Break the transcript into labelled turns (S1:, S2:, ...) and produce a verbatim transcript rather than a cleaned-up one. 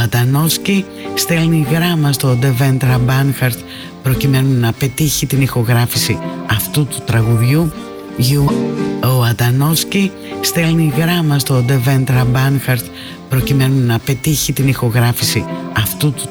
S1: Αντανόσκι στέλνει γράμμα στο Ντεβέντρα Μπάνχαρτ προκειμένου να πετύχει την ηχογράφηση αυτού του τραγουδιού. Ο Αντανόσκι στέλνει γράμμα στο Ντεβέντρα Μπάνχαρτ προκειμένου να πετύχει την ηχογράφηση αυτού του